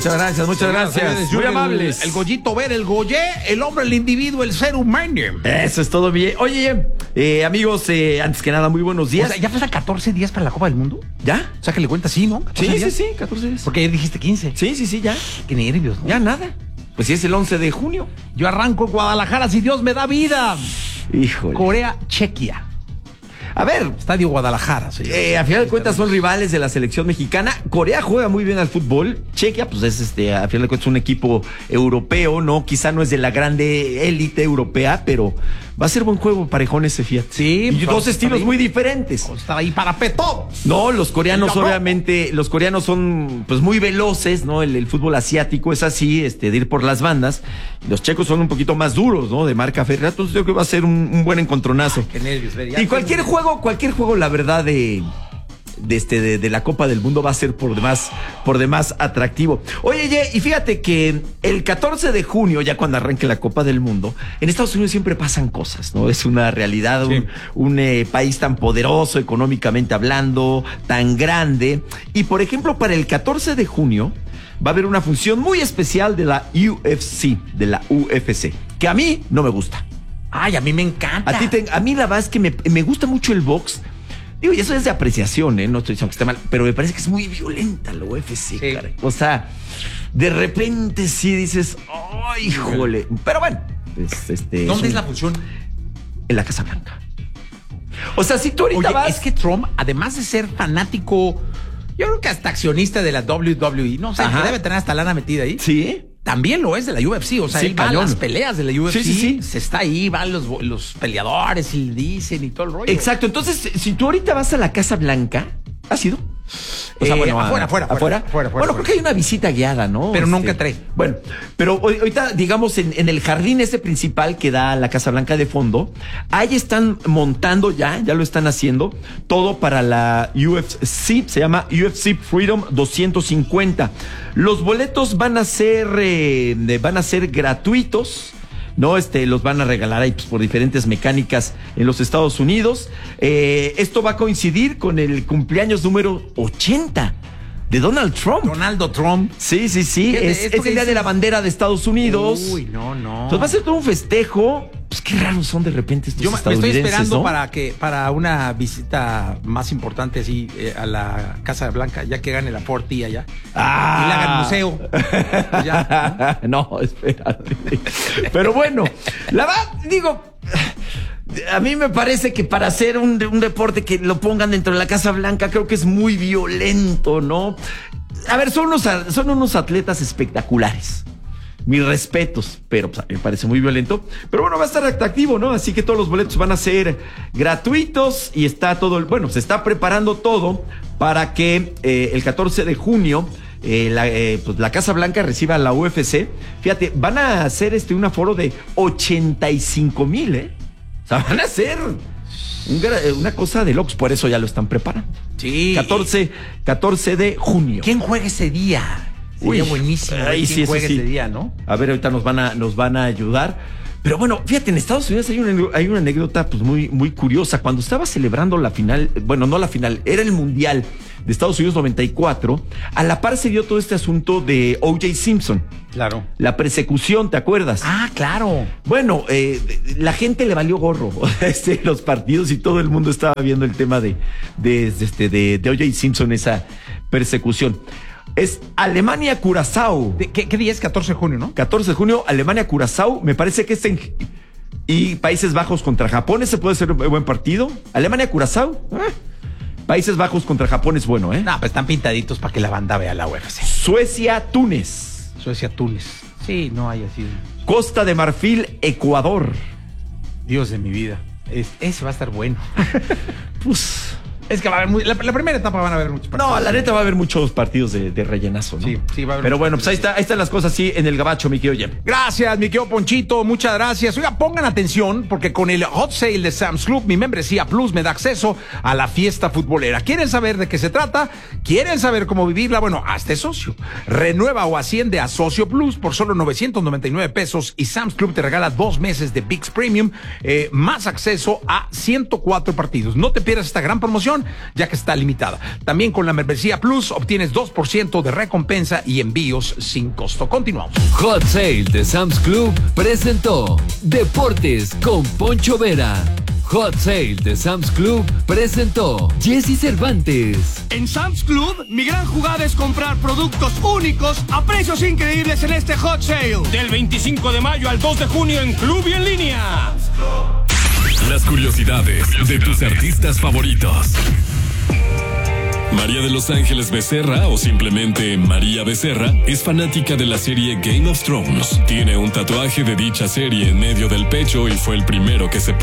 Muchas gracias, muchas gracias. Muy amables. El Goyito Ver, el Goyé, el hombre, el individuo, el ser humano. Eso es todo bien. Oye, amigos, antes que nada, muy buenos días. O sea, ¿ya faltan 14 días para la Copa del Mundo? ¿Ya? O sea, que le cuentas, sí, ¿no? Sí, días. sí, 14 días. Porque ayer dijiste 15. Sí, ya. Qué nervios, ¿no? Ya nada. Pues sí, es el 11 de junio. Yo arranco Guadalajara si Dios me da vida. Híjole. Corea, Chequia. A ver, Estadio Guadalajara, sí. a final de cuentas son rivales de la selección mexicana. Corea juega muy bien al fútbol. Chequia, pues es a final de cuentas un equipo europeo, ¿no? Quizá no es de la grande élite europea, pero va a ser buen juego, parejón ese, fíjate. Sí. Y dos estilos muy diferentes. Estaba ahí para peto. No, los coreanos obviamente, los coreanos son pues muy veloces, ¿no? El fútbol asiático es así, de ir por las bandas. Y los checos son un poquito más duros, ¿no? De marca férrea. Entonces creo que va a ser un buen encontronazo. Ay, qué nervios, y cualquier juego, la verdad, de la Copa del Mundo va a ser por demás atractivo. Oye, y fíjate que el 14 de junio, ya cuando arranque la Copa del Mundo, en Estados Unidos siempre pasan cosas, ¿no? Es una realidad, sí. un país tan poderoso económicamente hablando, tan grande. Y por ejemplo, para el 14 de junio va a haber una función muy especial de la UFC, que a mí no me gusta. Ay, a mí me encanta. A mí la verdad es que me gusta mucho el box. Digo, y eso es de apreciación, no estoy diciendo que esté mal, pero me parece que es muy violenta la UFC, sí. Caray. O sea, de repente sí dices, ¡ay, híjole! Pero bueno, ¿dónde es la función? En la Casa Blanca. O sea, si tú ahorita vas... Es que Trump, además de ser fanático, yo creo que hasta accionista de la WWE, no sé, que debe tener hasta lana metida ahí. Sí. También lo es de la UFC, o sea, sí, él va a las peleas de la UFC, se está ahí, van los peleadores y le dicen y todo el rollo. Exacto, entonces, si tú ahorita vas a la Casa Blanca, ¿has ido? O sea, bueno, afuera. Bueno, creo que hay una visita guiada, ¿no? Pero nunca entré. Bueno, pero ahorita, digamos, en el jardín ese principal que da a la Casa Blanca de fondo, ahí están montando ya lo están haciendo, todo para la UFC, se llama UFC Freedom 250. Los boletos van a ser gratuitos. No, los van a regalar ahí pues, por diferentes mecánicas en los Estados Unidos. Esto va a coincidir con el cumpleaños número 80 de Donald Trump. Donaldo Trump. Sí. Es el día de la bandera de Estados Unidos. Uy, no. Entonces va a ser todo un festejo. Pues qué raros son de repente estos estadounidenses. Yo me estoy esperando, ¿no? para una visita más importante así a la Casa Blanca, ya que gane la Forti allá. Y le hagan museo. Pues ya, ¿no? Espérate. Pero bueno, la verdad, digo, a mí me parece que para hacer un deporte que lo pongan dentro de la Casa Blanca, creo que es muy violento, ¿no? A ver, son unos atletas espectaculares. Mis respetos, pero pues, me parece muy violento. Pero bueno, va a estar atractivo, ¿no? Así que todos los boletos van a ser gratuitos y está se está preparando todo para que el 14 de junio la Casa Blanca reciba la UFC. Fíjate, van a hacer un aforo de 85,000, O sea, van a hacer una cosa de locos, por eso ya lo están preparando. Sí. 14 de junio. ¿Quién juega ese día? Sería buenísimo. Ahí sí, juega ese día, ¿no? A ver, ahorita nos van a ayudar. Pero bueno, fíjate, en Estados Unidos hay una anécdota pues muy, muy curiosa. Cuando estaba celebrando la final, bueno, no la final, era el Mundial de Estados Unidos 94, a la par se dio todo este asunto de O.J. Simpson. Claro. La persecución, ¿te acuerdas? Ah, claro. Bueno, la gente le valió gorro los partidos y todo el mundo estaba viendo el tema de O.J. Simpson, esa persecución. Es Alemania-Curazao. ¿Qué día es? 14 de junio, ¿no? 14 de junio, Alemania-Curazao. Me parece que y Países Bajos contra Japón. Ese puede ser un buen partido. Alemania-Curazao. Países Bajos contra Japón es bueno, No, pues están pintaditos para que la banda vea la UFC. Suecia-Túnez. Sí, no hay así. Costa de Marfil, Ecuador. Dios de mi vida. Ese va a estar bueno. Pues... Es que va a haber la primera etapa van a haber muchos partidos. No, la neta va a haber muchos partidos de rellenazo, ¿no? Sí, va a haber. Pero bueno, pues ahí están las cosas así en el gabacho, mi querido Jem. Gracias, mi querido Ponchito, muchas gracias. Oiga, pongan atención porque con el Hot Sale de Sam's Club, mi membresía Plus me da acceso a la fiesta futbolera. ¿Quieren saber de qué se trata? ¿Quieren saber cómo vivirla? Bueno, hazte socio. Renueva o asciende a Socio Plus por solo 999 pesos y Sam's Club te regala 2 meses de ViX Premium, más acceso a 104 partidos. No te pierdas esta gran promoción. promoción, ya que está limitada. También con la membresía Plus obtienes 2% de recompensa y envíos sin costo. Continuamos. Hot Sale de Sam's Club presentó Deportes con Poncho Vera. Hot Sale de Sam's Club presentó Jesse Cervantes. En Sam's Club, mi gran jugada es comprar productos únicos a precios increíbles en este Hot Sale. Del 25 de mayo al 2 de junio en Club y en línea. Las curiosidades de tus artistas favoritos. María de Los Ángeles Becerra, o simplemente María Becerra, es fanática de la serie Game of Thrones. Tiene un tatuaje de dicha serie en medio del pecho y fue el primero que se